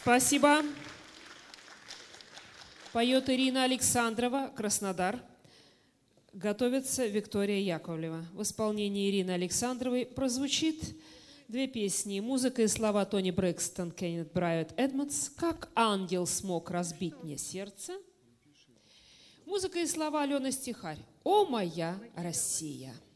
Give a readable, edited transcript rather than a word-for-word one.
Спасибо. Поет Ирина Александрова, Краснодар. Готовится Виктория Яковлева. В исполнении Ирины Александровой прозвучит две песни. Музыка и слова Тони Брэкстон, Кеннет Брайант Эдмондс. «Как ангел смог разбить мне сердце». Музыка и слова Алены Стихарь. «О, моя Россия».